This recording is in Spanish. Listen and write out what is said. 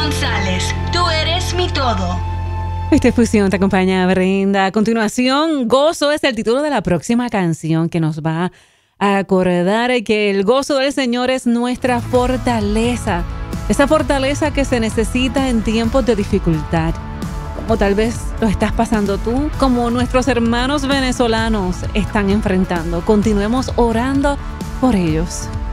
González, tú eres mi todo. Esta fusión te acompaña, Brenda. A continuación, Gozo es el título de la próxima canción que nos va a acordar que el gozo del Señor es nuestra fortaleza. Esa fortaleza que se necesita en tiempos de dificultad. Como tal vez lo estás pasando tú, como nuestros hermanos venezolanos están enfrentando. Continuemos orando por ellos.